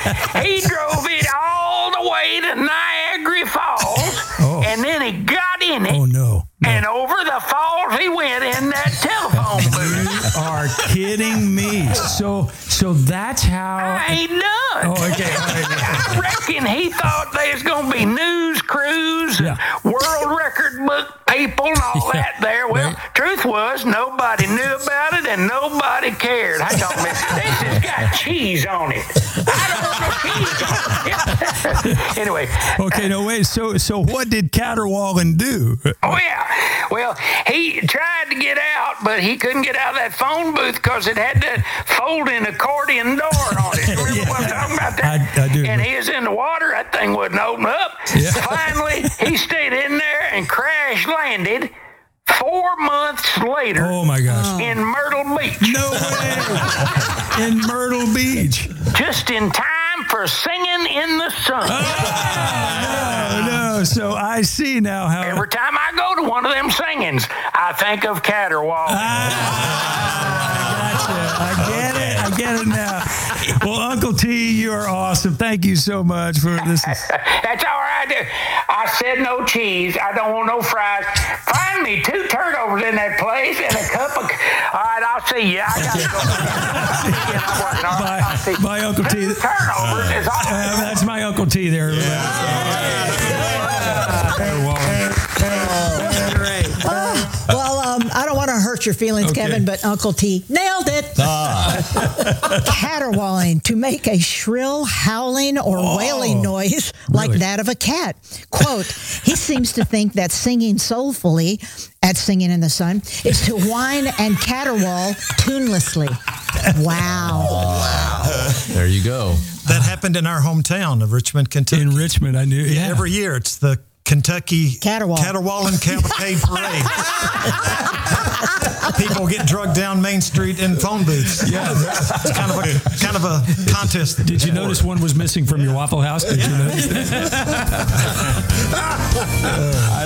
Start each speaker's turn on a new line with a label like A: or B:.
A: He drove it all the way to Niagara Falls, and then he got in it.
B: Oh, no.
A: And over the falls he went in that telephone booth.
B: You are kidding me. So that's how...
A: I ain't done.
B: Oh, okay. All right.
A: I reckon he thought there was going to be news crews, and world record book people and all that there. Well, truth was, nobody knew about it and nobody cared. I told him, this has got cheese on it. I don't want no cheese on it. Anyway.
B: Okay, no, wait. So what did Caterwauling do?
A: Oh, yeah. Well, he tried to get out, but he couldn't get out of that phone booth because it had that folding accordion door on it. Remember what I'm talking about that?
B: I do.
A: And he was in the water. That thing wouldn't open up.
B: Yeah.
A: Finally, he stayed in there and crash landed 4 months later.
B: Oh, my gosh.
A: In Myrtle Beach.
B: No way. In Myrtle Beach.
A: Just in time for Singing in the Sun.
B: No. So I see now how...
A: Every time I go to one of them singings, I think of Caterwauling.
B: I get it now. Well, Uncle T, you are awesome. Thank you so much for this.
A: That's all right. I said no cheese. I don't want no fries. Find me 2 turnovers in that place and a cup of... All right, I'll see you. I got to go.
B: Bye, Uncle T.
A: 2 turnovers is all.
B: That's my Uncle T there.
C: I don't want to hurt your feelings, Kevin, but Uncle T nailed it. Caterwauling, to make a shrill howling or wailing noise like that of a cat. Quote, he seems to think that singing soulfully at Singing in the Sun is to whine and caterwaul tunelessly. Wow.
D: There you go.
E: That happened in our hometown of Richmond, Kentucky.
B: In Richmond, I knew. Yeah.
E: Every year, it's the Kentucky
C: Caterwauling
E: Cavalcade Parade. People get drugged down Main Street in phone booths.
B: Yeah,
E: it's kind of a contest.
B: Did you notice one was missing from your Waffle House? Did you notice?